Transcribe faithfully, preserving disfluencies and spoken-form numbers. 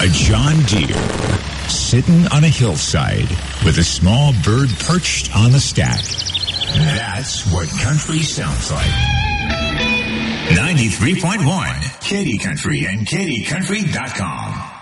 A John Deere sitting on a hillside with a small bird perched on the stack. That's what country sounds like. ninety-three point one, Katy Country and Katy Country dot com.